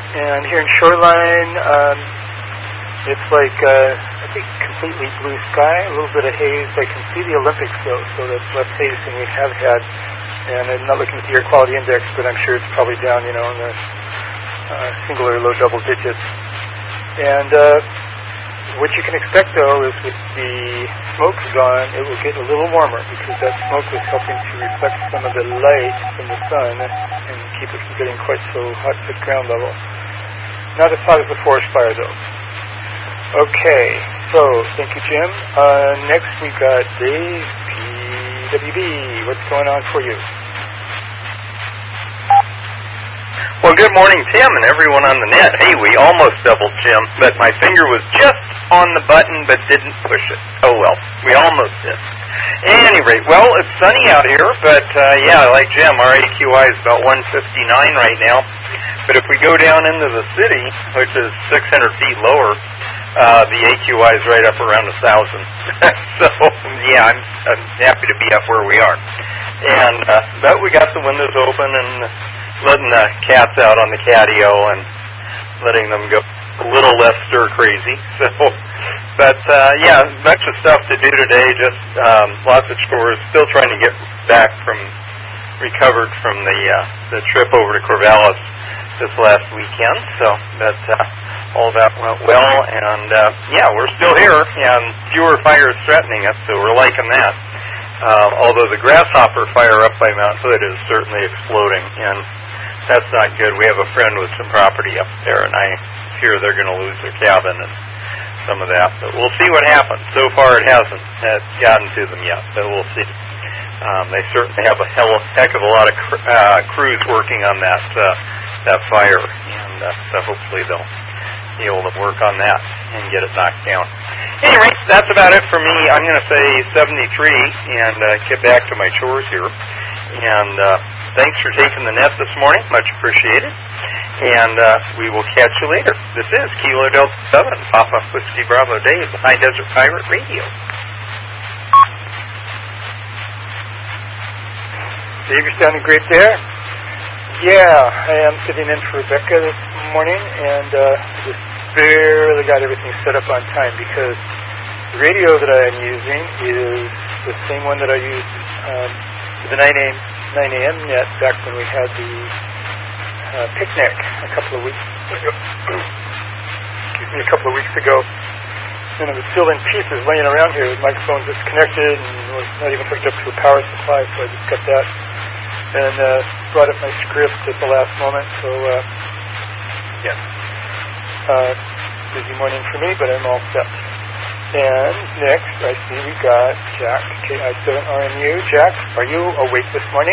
And here in Shoreline, it's like, I think, completely blue sky, a little bit of haze. I can see the Olympics, though, so that's less haze than we have had. And I'm not looking at the air quality index, but I'm sure it's probably down, in the single or low double digits. And what you can expect, though, is with the smoke gone, it will get a little warmer because that smoke is helping to reflect some of the light from the sun and keep it from getting quite so hot at ground level. Not as hot as a forest fire, though. Okay, so thank you, Jim. Next we got Dave, PWB. What's going on for you? Well, good morning, Tim, and everyone on the net. Hey, we almost doubled Jim, but my finger was just on the button but didn't push it. Oh, well, we almost did. At any rate, well, it's sunny out here, but, like Jim, our AQI is about 159 right now. But if we go down into the city, which is 600 feet lower, the AQI is right up around 1,000. So, yeah, I'm happy to be up where we are. And but we got the windows open and letting the cats out on the catio and letting them go a little less stir crazy. So, but bunch of stuff to do today. Just lots of chores. Still trying to get recovered from the trip over to Corvallis this last weekend. So, but all that went well, and we're still here, and fewer fires threatening us. So we're liking that. Although the grasshopper fire up by Mount Hood is certainly exploding, and that's not good. We have a friend with some property up there, and I fear they're going to lose their cabin and some of that. But we'll see what happens. So far it hasn't gotten to them yet, but we'll see. They certainly have a heck of a lot of crews working on that fire, and so hopefully they'll be able to work on that and get it knocked down. Anyway, that's about it for me. I'm going to say 73 and get back to my chores here. And thanks for taking the net this morning. Much appreciated. And we will catch you later. This is Kilo Delta 7, Papa Whiskey Bravo Dave, High Desert Pirate Radio. Dave, you're sounding great there. Yeah, I am sitting in for Rebecca this morning, and just barely got everything set up on time because the radio that I'm using is the same one that I used for the 9 a.m. net back when we had the picnic a couple of weeks ago. And it was still in pieces laying around here. The microphone disconnected and was not even hooked up to a power supply, so I just got that and brought up my script at the last moment. So, busy morning for me, but I'm all set. And next, I see we got Jack, KI7RMU. Jack, are you awake this morning?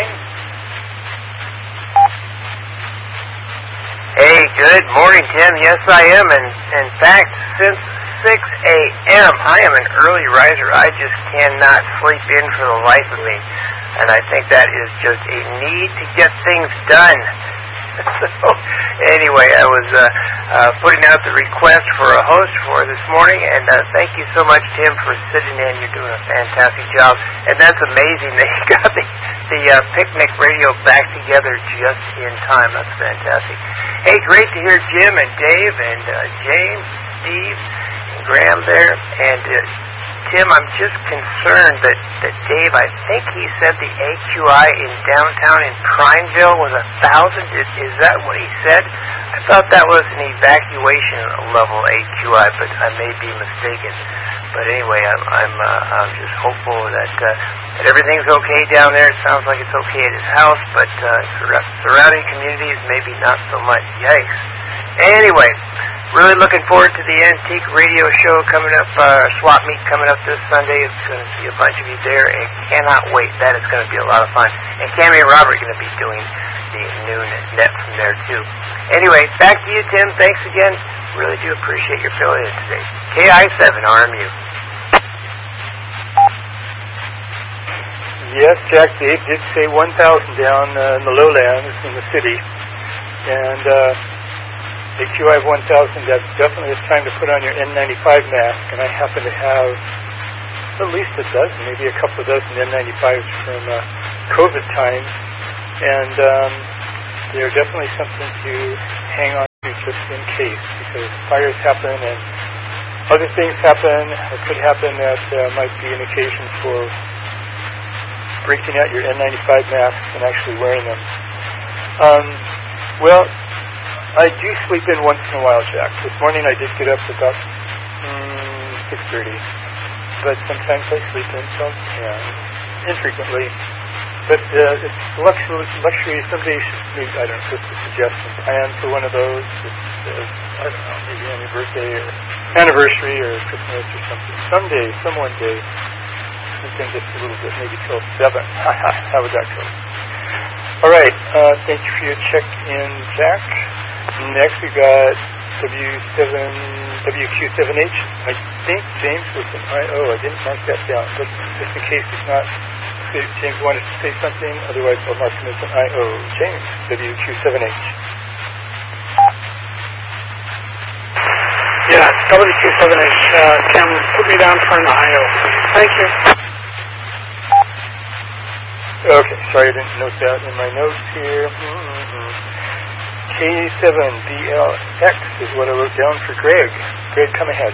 Hey, good morning, Tim. Yes, I am. And in fact, since 6 a.m., I am an early riser. I just cannot sleep in for the life of me. And I think that is just a need to get things done. So, anyway, I was putting out the request for a host for this morning, and thank you so much, Tim, for sitting in. You're doing a fantastic job. And that's amazing that you got the picnic radio back together just in time. That's fantastic. Hey, great to hear Jim and Dave and James, Steve, and Graham there. And Tim, I'm just concerned that Dave, I think he said the AQI in downtown in Prineville was 1,000. Is that what he said? I thought that was an evacuation level AQI, but I may be mistaken. But anyway, I'm just hopeful that everything's okay down there. It sounds like it's okay at his house, but surrounding communities maybe not so much. Yikes. Anyway, really looking forward to the Antique Radio Show coming up, swap meet coming up this Sunday. It's going to see a bunch of you there, and cannot wait. That is going to be a lot of fun. And Cammie and Robert are going to be doing the noon net from there, too. Anyway, back to you, Tim. Thanks again. Really do appreciate your filling in today. KI7RMU. Yes, Jack, Dave did say 1,000 down in the lowlands in the city. And AQI of 1,000, that's definitely it's time to put on your N95 mask. And I happen to have at least a dozen, maybe a couple of dozen N95s from COVID times. And they're definitely something to hang on to just in case, because fires happen and other things happen or could happen that might be an occasion for breaking out your N95 masks and actually wearing them. Well, I do sleep in once in a while, Jack. This morning I did get up about 6:30, but sometimes I sleep in till 10, infrequently. But it's luxury. Someday you should, maybe, I don't know, just a suggestion, plan for one of those. It's, I don't know, maybe on your birthday or anniversary or Christmas or something. One day, something just a little bit, maybe till 7. How would that go? All right. Thank you for your check-in, Jack. Next we got WQ7H. I think James was an IO. I didn't mark that down, but just in case it's not, James wanted to say something. Otherwise, I'll mark him as an IO. James, WQ7H. Yeah, WQ7H. Tim, put me down for an IO. Thank you. Okay, sorry I didn't note that in my notes here. K7BLX is what I wrote down for Greg. Greg, come ahead.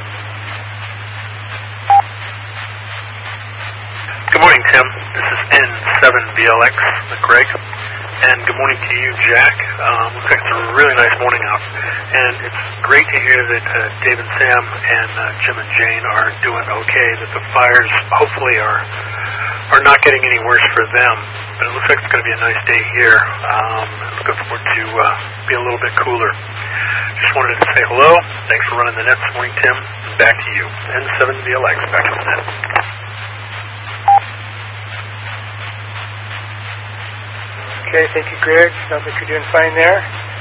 Good morning, Tim. This is N7BLX with Greg. And good morning to you, Jack. Looks like it's a really nice morning out. And it's great to hear that Dave and Sam and Jim and Jane are doing okay, that the fires hopefully are not getting any worse for them. But it looks like it's going to be a nice day here. Looking forward to be a little bit cooler. Just wanted to say hello. Thanks for running the net this morning, Tim. Back to you. N7BLX, back to the net. Okay, thank you, Greg. Sounds like you're doing fine there.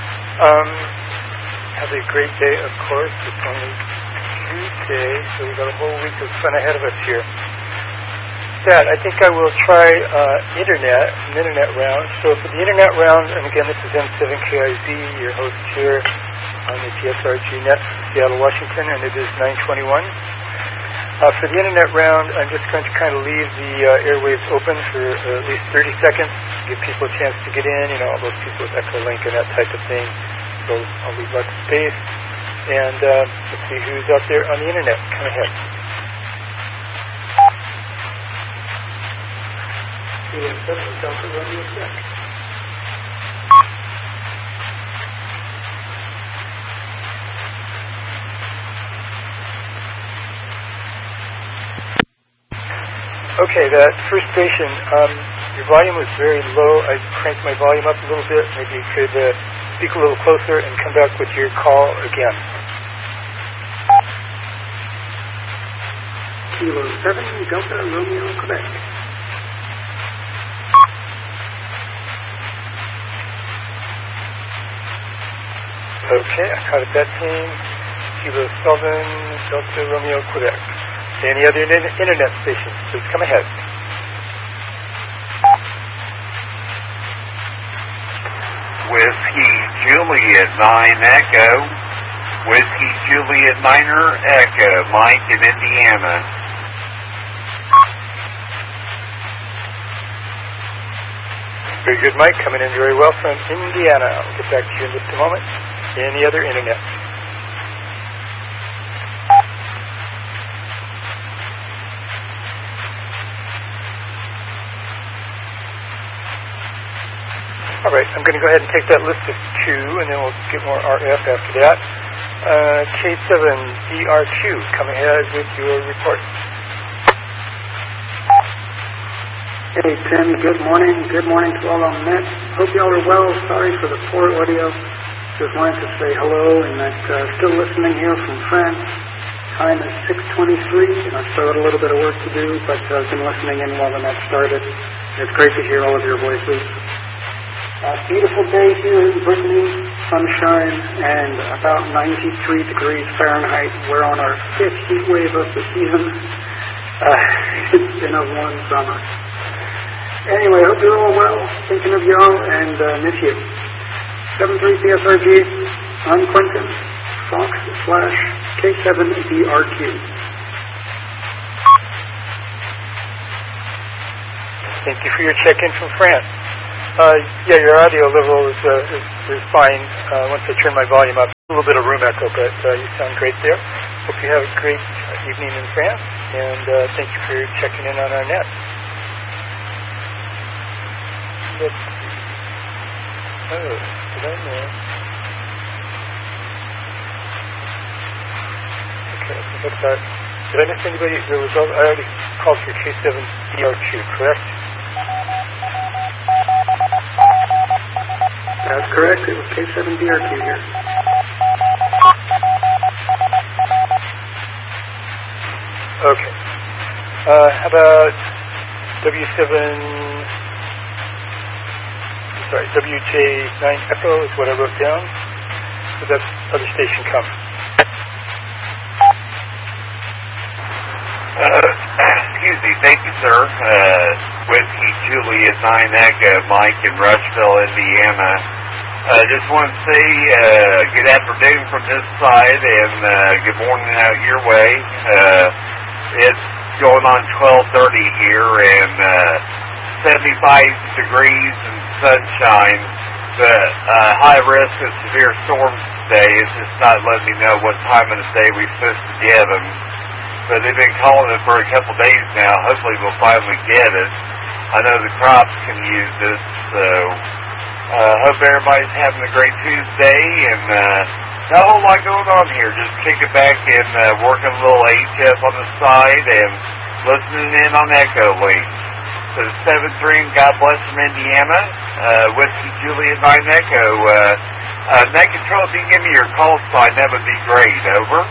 Have a great day, of course. It's only Tuesday, so we've got a whole week of fun ahead of us here. I think I will try an internet round. So for the internet round, and again, this is N7KIZ, your host here on the TSRG net, Seattle, Washington, and it is 9:21. For the internet round, I'm just going to kind of leave the airwaves open for at least 30 seconds, give people a chance to get in, all those people with Echolink and that type of thing. So I'll leave lots of space. And let's see who's out there on the internet. Come ahead. Okay, that first station, your volume was very low. I cranked my volume up a little bit. Maybe you could speak a little closer and come back with your call again. Kilo 7, Delta Romeo, Quebec. Okay, I caught it that team. Kilo 7, Delta Romeo, Quebec. Any other internet stations, please come ahead. Whiskey Juliet 9 Echo. Whiskey Juliet Minor Echo. Mike in Indiana. Very good, Mike. Coming in very well from Indiana. I'll get back to you in just a moment. Any other internet? All right, I'm going to go ahead and take that list of 2, and then we'll get more RF after that. K7DRQ, come ahead with your report. Hey, Tim, good morning. Good morning to all on net. Hope y'all are well. Sorry for the poor audio. Just wanted to say hello, and that still listening here from France. Time is 6:23, and I've still got a little bit of work to do, but I've been listening in while the net started. It's great to hear all of your voices. Beautiful day here in Brittany, sunshine, and about 93 degrees Fahrenheit. We're on our 5th heat wave of the season. It's been a warm summer. Anyway, hope you're all well. Thinking of y'all and miss you. 73 PSRG, I'm Quentin, Fox/K7DRQ. Thank you for your check-in from France. Yeah, your audio level is fine. Once I turn my volume up, a little bit of room echo, but you sound great there. Hope you have a great evening in France, and thank you for checking in on our net. Let's see. Oh, did I know? Okay, what about... Did I miss anybody? There was, I already called for K7DRQ, correct? That's correct. It was K7DRQ here. Okay. How about WJ9 Echo is what I wrote down. So that's other station come. Excuse me. Thank you, sir. Whiskey Juliet 9 Echo, Mike in Rushville, Indiana. Just want to say good afternoon from this side and good morning out your way. It's going on 12:30 here and 75 degrees and sunshine, but high risk of severe storms today. It's just not letting me know what time of the day we're supposed to get them. But they've been calling it for a couple days now. Hopefully we'll finally get it. I know the crops can use this, so hope everybody's having a great Tuesday, and not a whole lot going on here. Just kicking back and working a little HF on the side and listening in on Echo Link. So 7-3, God bless from Indiana, Whiskey Juliet 9 Echo. Net Control, if you can give me your call sign, that would be great. Over.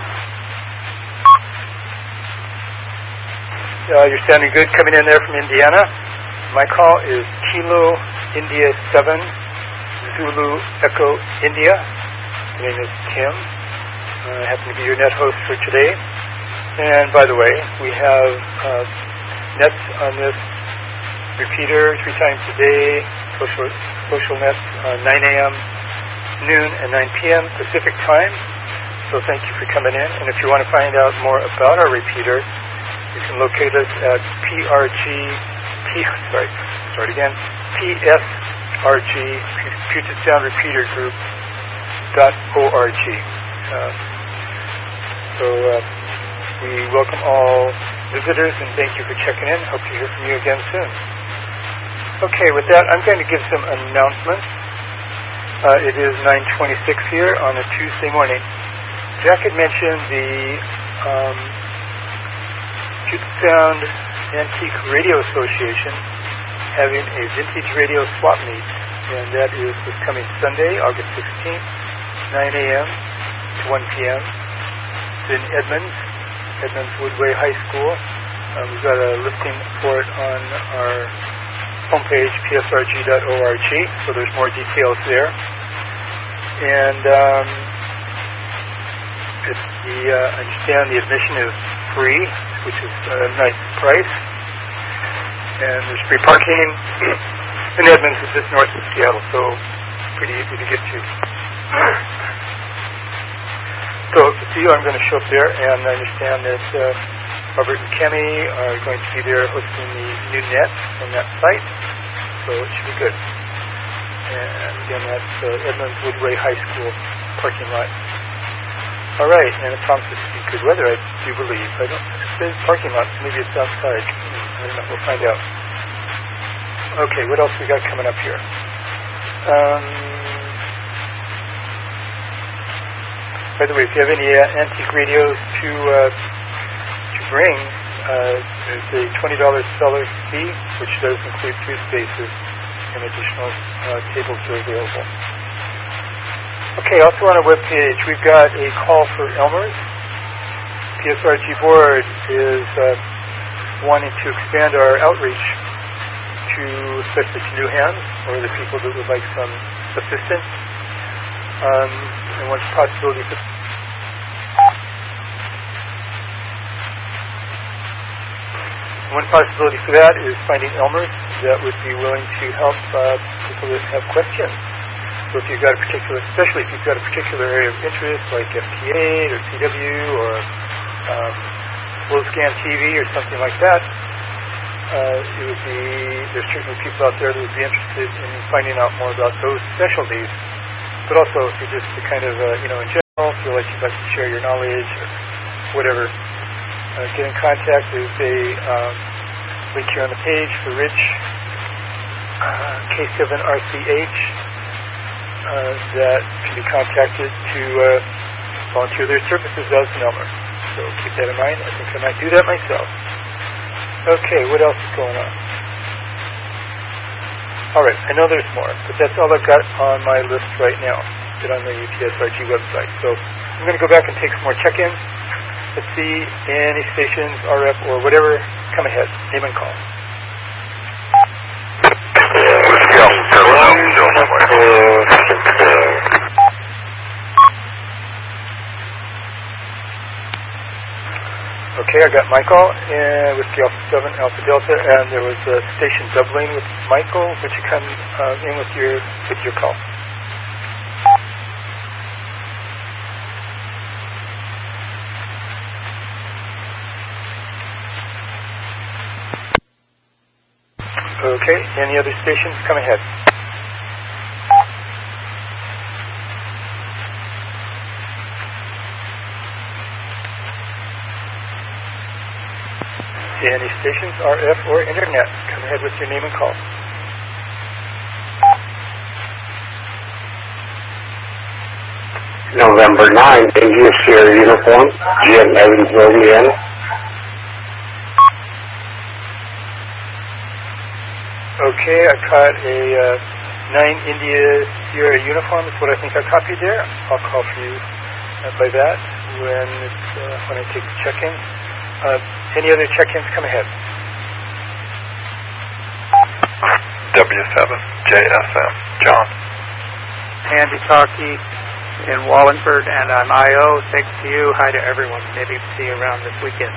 You're sounding good coming in there from Indiana. My call is Kilo India 7 Zulu Echo India. My name is Tim. I happen to be your net host for today. And by the way, we have nets on this repeater 3 times a day, social nets 9 a.m., noon, and 9 p.m. Pacific time. So thank you for coming in. And if you want to find out more about our repeater, you can locate us at PSRG, Puget Sound Repeater Group.org. We welcome all visitors and thank you for checking in. Hope to hear from you again soon. Okay, with that, I'm going to give some announcements. It is 9:26 here on a Tuesday morning. Jack had mentioned the Puget Sound Antique Radio Association having a vintage radio swap meet, and that is this coming Sunday, August 16th, 9 a.m. to 1 p.m. It's in Edmonds Woodway High School. We've got a listing for it on our homepage, psrg.org, so there's more details there. And I understand the admission is free, which is a nice price. And there's free parking in Edmonds, it's just north of Seattle, so pretty easy to get to. So to see you, I'm going to show up there, and I understand that Robert and Kemi are going to be there hosting the new net on that site, so it should be good. And again, that's Edmonds Woodway High School parking lot. All right, and it promises to be good weather, I do believe. I don't think it says parking lot, so maybe it's outside. I don't know, we'll find out. Okay, what else we got coming up here? By the way, if you have any antique radios to bring, there's a $20 seller fee, which does include 3 spaces, and additional tables are available. Okay, also on our webpage, we've got a call for Elmer's. PSRG board is wanting to expand our outreach to, especially to new hands, or the people that would like some assistance. And one possibility for that is finding Elmer's that would be willing to help people that have questions. So if you've got a particular, especially if you've got a particular area of interest like FT8 or CW or slow scan TV or something like that, there's certainly people out there that would be interested in finding out more about those specialties. But also, if you're just the kind of, in general, feel like you'd like to share your knowledge or whatever, get in contact. There's a link here on the page for Rich, K7RCH, that can be contacted to volunteer their services as an Elmer. So keep that in mind. I think I might do that myself. Okay, what else is going on? All right, I know there's more, but that's all I've got on my list right now. It's on the UPSRG website. So I'm going to go back and take some more check-ins. Let's see, any stations, RF, or whatever, come ahead. Name and call. Okay, I got Michael with the Alpha 7 Alpha Delta, and there was a station doubling with Michael. Would you come in with your call? Okay, any other stations? Come ahead. Any stations, RF or Internet? Come ahead with your name and call. November 9, India Sierra Uniform, GM Evansville, Indiana. Okay, I caught a 9 India Sierra Uniform. Is what I think I copied there. I'll call for you by that when I take the check-in. Any other check-ins? Come ahead. W7JSM, John. Andy Talkie in Wallingford, and I'm I.O. Thanks to you. Hi to everyone. Maybe see you around this weekend.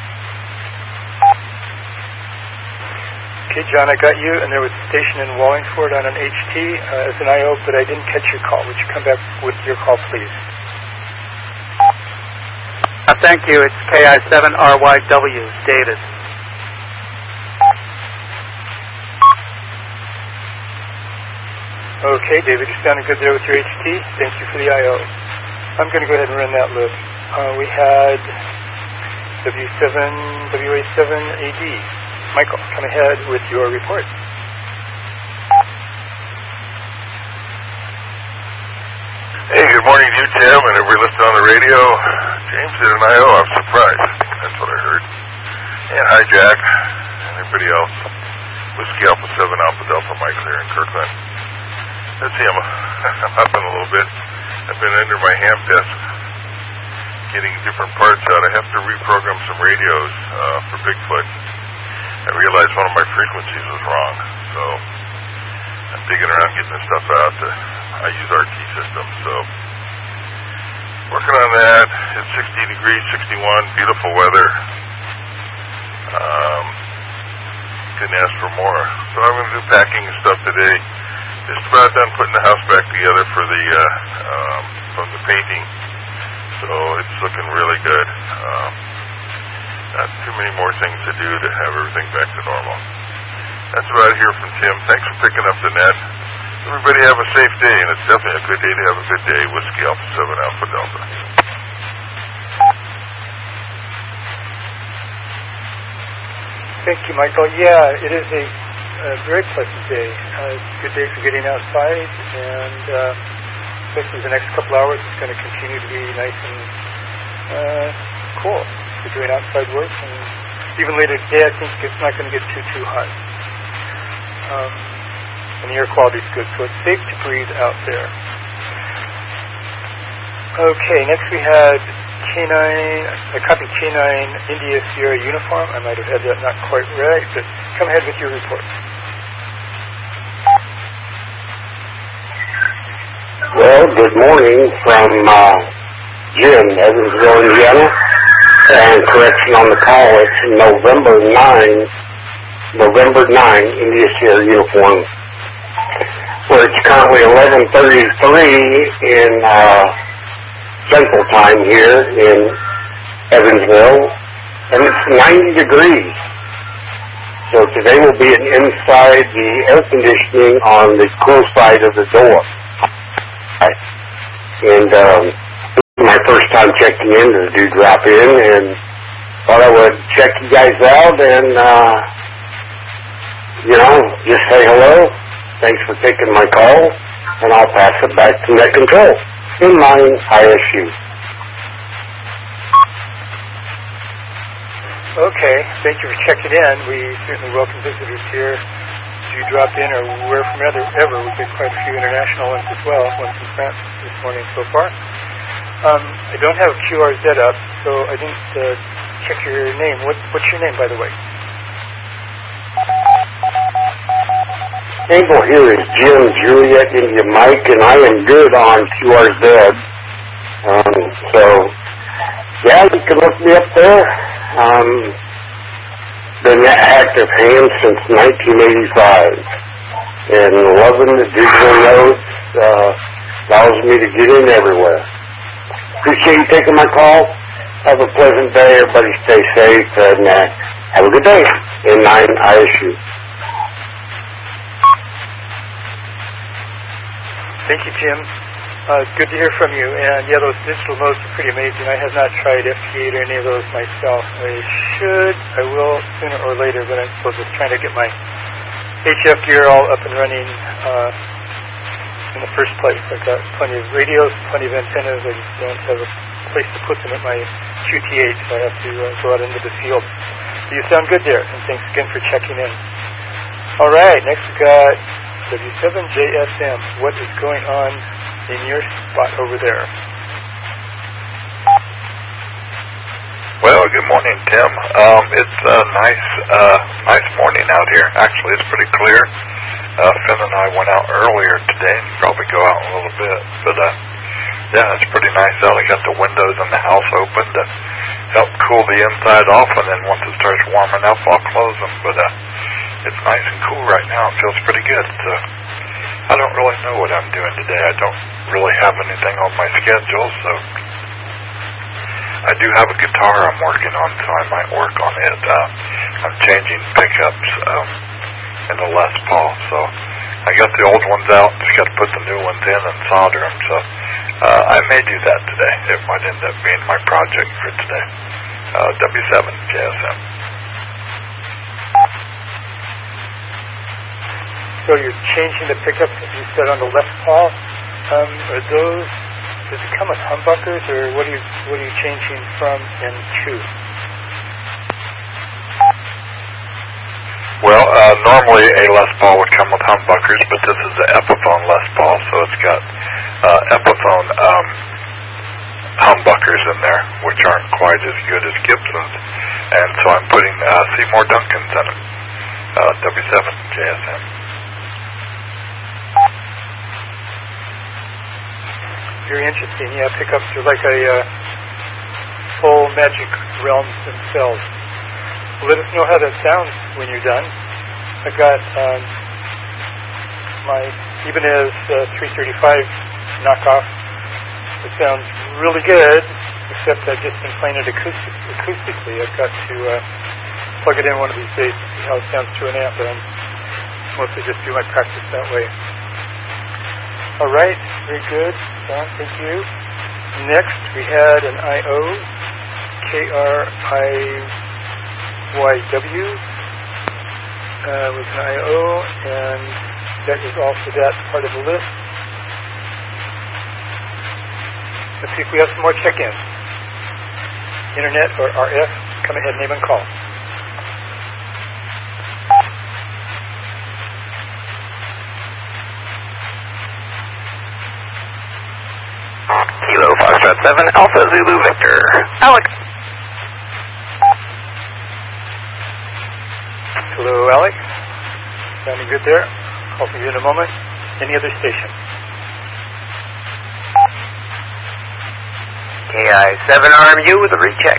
Okay, John, I got you, and there was a station in Wallingford on an HT as an I.O., but I didn't catch your call. Would you come back with your call, please? Thank you. It's KI7RYW, David. Okay, David, you're sounding good there with your HT. Thank you for the I.O. I'm going to go ahead and run that list. We had WA7AD. Michael, come ahead with your report. Hey, good morning to you, Tim, and everybody listening on the radio. James did an I.O. I'm surprised. That's what I heard. And hi, Jack, and everybody else. Whiskey Alpha 7 Alpha Delta Mike here in Kirkland. Let's see, I'm up in a little bit. I've been under my ham desk getting different parts out. I have to reprogram some radios for Bigfoot. I realized one of my frequencies was wrong, so I'm digging around getting this stuff out. I use RT systems, so working on that. It's 60 degrees, 61, beautiful weather. Couldn't ask for more. So I'm going to do packing and stuff today. Just about done putting the house back together for the from the painting, so it's looking really good. Not too many more things to do to have everything back to normal. That's about it here from Tim. Thanks for picking up the net. Everybody have a safe day, and it's definitely a good day to have a good day. Whiskey Alpha 7 Alpha Delta. Thank you, Michael. Yeah, it is a very pleasant day. It's a good day for getting outside, and especially the next couple hours, it's going to continue to be nice and cool for doing outside work. And even later today, I think it's not going to get too hot. And the air quality is good, so it's safe to breathe out there. Okay, next we had I copied K9 India Sierra Uniform. I might have had that not quite right, but come ahead with your report. Well, good morning from Jim, Evansville, Indiana. And correction on the call, it's November 9, India Sierra Uniform, where it's currently 11:33 in Central Time here in Evansville, and it's 90 degrees. So today will be an inside the air conditioning on the cool side of the door. And this is my first time checking in to do drop in, and thought I would check you guys out and, just say hello. Thanks for taking my call, and I'll pass it back to Net Control in my ISU. Okay, thank you for checking in. We certainly welcome visitors here. If you drop in or where from ever, we've got quite a few international ones as well, one from France this morning so far. I don't have QRZ up, so I didn't check your name. What's your name, by the way? Able here is Jim Juliet India Mike, and I am good on QRZ. You can look me up there. Been active hand since 1985, and loving the digital notes. Allows me to get in everywhere. Appreciate you taking my call. Have a pleasant day. Everybody stay safe, and have a good day in 9 ISU. Thank you, Jim. Good to hear from you. And yeah, those digital notes are pretty amazing. I have not tried FT8 or any of those myself. I will sooner or later, but I suppose I'm trying to get my HF gear all up and running in the first place. I've got plenty of radios, plenty of antennas. I just don't have a place to put them at my QT8, so I have to go out into the field. So you sound good there, and thanks again for checking in. All right, next we got W7JSM. What is going on in your spot over there? Well, good morning, Tim. It's a nice morning out here. Actually, it's pretty clear. Finn and I went out earlier today and probably go out in a little bit. But, it's pretty nice out. I got the windows in the house open to help cool the inside off, and then once it starts warming up, I'll close them. But it's nice and cool right now. It feels pretty good. I don't really know what I'm doing today. I don't really have anything on my schedule, so I do have a guitar I'm working on, so I might work on it. I'm changing pickups in the Les Paul, so I got the old ones out, just got to put the new ones in and solder them, so I may do that today. It might end up being my project for today. W7JSM. So you're changing the pickups that you said on the Les Paul. Are those, does it come with humbuckers, or what are you changing from and to? Well, normally a Les Paul would come with humbuckers, but this is the Epiphone Les Paul, so it's got Epiphone humbuckers in there, which aren't quite as good as Gibson's, and so I'm putting Seymour Duncans in it. W7JSM. Very interesting. Yeah, pickups are like a full magic realm themselves. Let us know how that sounds when you're done. I've got my Ibanez 335 knockoff. It sounds really good, except I've just been playing it acoustically. I've got to plug it in one of these days to see how it sounds through an amp, but I'm mostly just do my practice that way. All right, very good. John, thank you. Next, we had an IO, KRIYW, was an IO, and that is also that part of the list. Let's see if we have some more check-ins. Internet or RF, come ahead, name and call. Kilo 577 Alpha Zulu Victor. Alex. Hello, Alex. Sounding good there. Call from you in a moment. Any other station? KI7RMU with a recheck.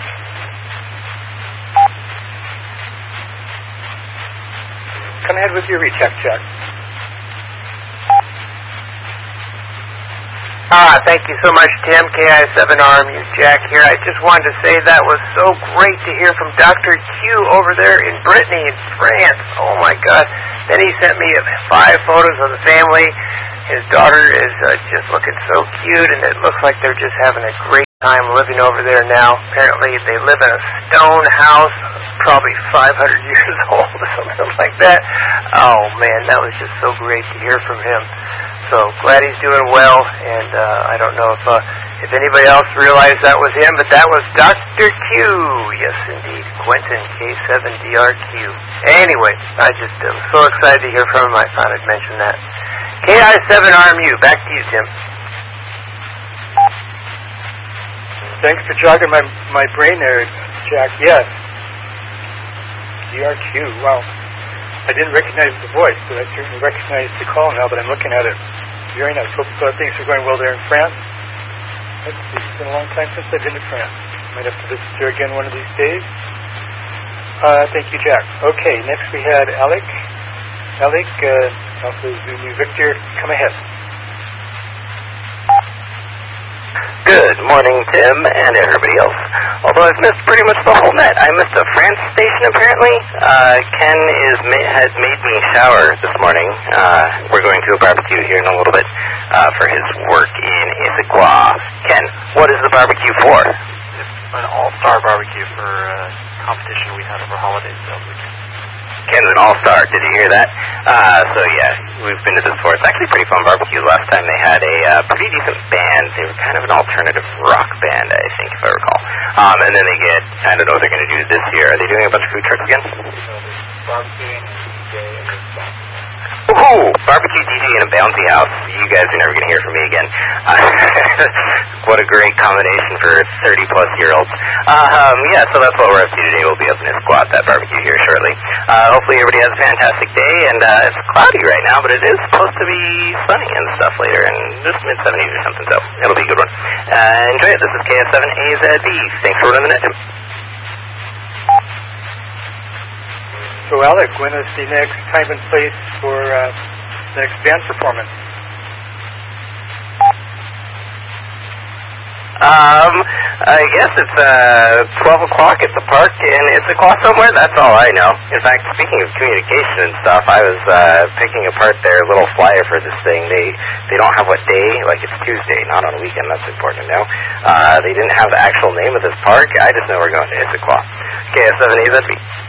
Come ahead with your recheck, Jack. Thank you so much, Tim. KI7RMU, Jack here. I just wanted to say that was so great to hear from Dr. Q over there in Brittany, in France. Oh, my God. Then he sent me 5 photos of the family. His daughter is just looking so cute, and it looks like they're just having a great time living over there now. Apparently, they live in a stone house, probably 500 years old or something like that. Oh, man, that was just so great to hear from him. So glad he's doing well, and I don't know if anybody else realized that was him, but that was Dr. Q. Yes, indeed, Quentin K7DRQ. Anyway, I just am so excited to hear from him. I thought I'd mention that. KI7RMU, back to you, Tim. Thanks for jogging my brain there, Jack. Yes, DRQ. Wow. I didn't recognize the voice, but I certainly recognize the call now that I'm looking at it. Very nice. Hope things are going well there in France. Let's see. It's been a long time since I've been to France. Might have to visit there again one of these days. Thank you, Jack. Okay, next we had Alec. Alec, also Zulu Victor. Come ahead. Good morning, Tim, and everybody else. Although I've missed pretty much the whole net. I missed a France station, apparently. Ken has made me shower this morning. We're going to a barbecue here in a little bit for his work in Issaquah. Ken, what is the barbecue for? It's an all-star barbecue for a competition we had over holidays. Ken's an all-star. Did you hear that? So, yeah, we've been to this before. It's actually pretty fun barbecue. Last time they had a pretty decent band. They were kind of an alternative rock band, I think, if I recall. And then they get, I don't know what they're going to do this year. Are they doing a bunch of food trucks again? Barbecuing and DJ and Ooh, barbecue DJ in a bouncy house. You guys are never going to hear from me again. What a great combination for 30-plus-year-olds. Yeah, so that's what we're up to today. We'll be up in Issaquah at that barbecue here shortly. Hopefully everybody has a fantastic day, and it's cloudy right now, but it is supposed to be sunny and stuff later, and just mid-70s or something, so it'll be a good one. Enjoy it. This is KS7AZB. Thanks for running the net, Tim. So, Alec, when is the next time and place for the next band performance? I guess it's 12 o'clock at the park in Issaquah somewhere. That's all I know. In fact, speaking of communication and stuff, I was picking apart their little flyer for this thing. They don't have what day, like it's Tuesday, not on a weekend. That's important to know. They didn't have the actual name of this park. I just know we're going to Issaquah. KS7AZB.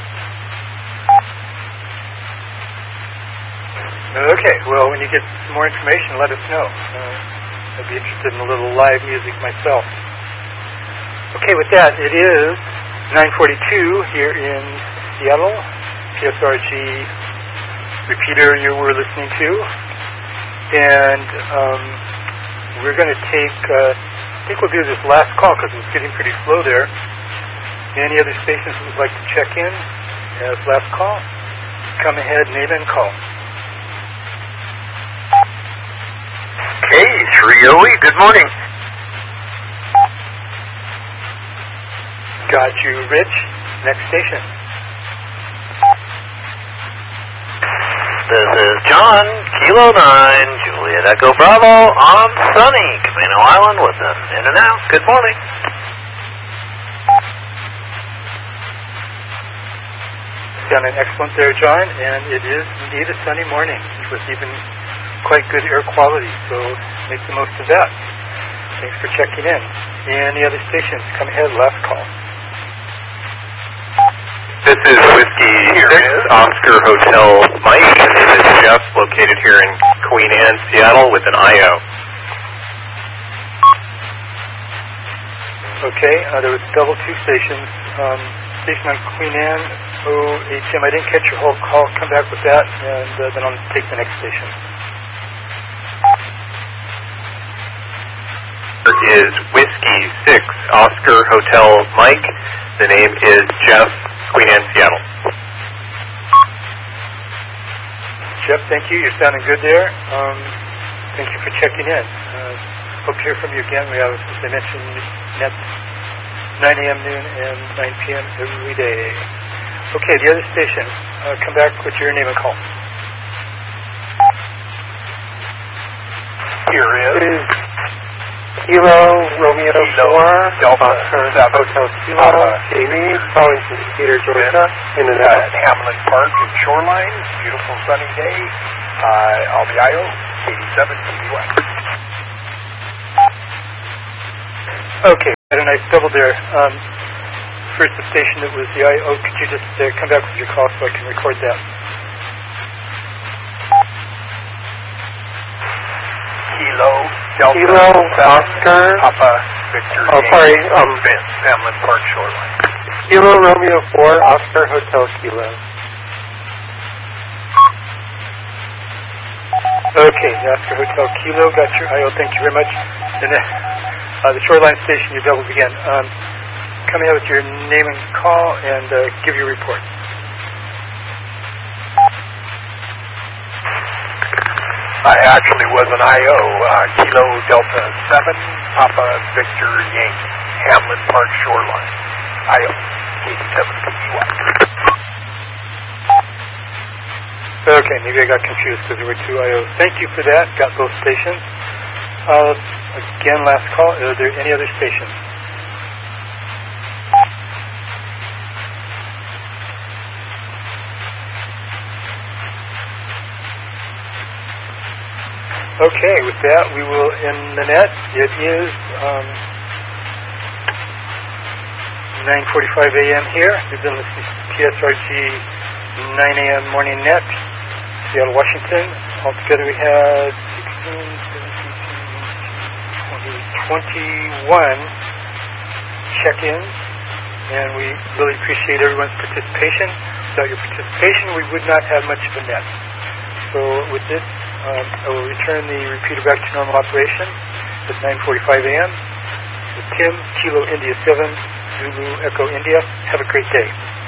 Okay, well, when you get some more information, let us know. I'd be interested in a little live music myself. Okay, with that, it is 9:42 here in Seattle. PSRG repeater you were listening to. And we're going to take, I think we'll do this last call because it's getting pretty slow there. Any other stations that would like to check in as last call? Come ahead, name and call. Hey, Trioe, good morning. Got you, Rich. Next station. This is John, Kilo 9, Juliet Echo Bravo, on sunny Camino Island with an in and out. Good morning. Done an excellent there, John, and it is indeed a sunny morning with even quite good air quality, so make the most of that. Thanks for checking in. Any other stations? Come ahead, last call. This is Whiskey 6, Oscar Hotel Mike, and this is Jeff, located here in Queen Anne, Seattle, with an IO. Okay, there was double 2 stations. Station on Queen Anne, OHM. I didn't catch your whole call. Come back with that, and then I'll take the next station. Is Whiskey 6, Oscar Hotel Mike. The name is Jeff, Queen Anne, Seattle. Jeff, thank you. You're sounding good there. Thank you for checking in. Hope to hear from you again. We have, as I mentioned, net 9 a.m. noon and 9 p.m. every day. Okay, the other station. Come back with your name and call. Here is Kilo Romeo 4 Delta Hotel Kilo Jamie calling from Decatur, Georgia. In and out. Hamlin Park and Shoreline. Beautiful sunny day. I'll be IO 87 TBY. Okay, had a nice double there. First the station that was the IO. Could you just come back with your call so I can record that? Kilo Delta Kilo Oscar Papa Victor. Oh, sorry. Hamlin Park Shoreline. Kilo Romeo 4 Oscar Hotel Kilo. Okay, Oscar Hotel Kilo, got your IO. Thank you very much. And then the Shoreline station, your doubles again. Come in with your name and call and give your report. I actually was an IO, Kilo Delta 7, Papa Victor Yankee, Hamlin Park Shoreline, IO, 87 PUI. Okay, maybe I got confused because there were two IOs. Thank you for that, got both stations. Again, last call, are there any other stations? Okay, with that, we will end the net. It is 9:45 a.m. here. We've been listening to PSRG 9 a.m. morning net, Seattle, Washington. Altogether, we had 16, 17, 20, 21 check-ins, and we really appreciate everyone's participation. Without your participation, we would not have much of a net. So with this, I will return the repeater back to normal operation at 9:45 a.m. With Tim, Kilo India 7, Zulu Echo India. Have a great day.